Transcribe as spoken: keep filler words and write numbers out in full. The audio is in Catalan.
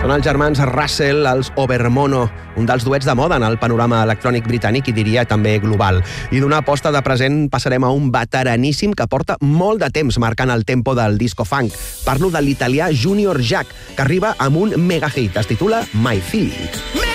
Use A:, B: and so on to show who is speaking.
A: Són els germans Russell, els Overmono, un dels duets de moda en el panorama electrònic britànic i diria també global. I d'una aposta de present passarem a un veteraníssim que porta molt de temps marcant el tempo del disco funk. Parlo de l'italià Junior Jack, que arriba amb un mega hit. Es titula My Feeling.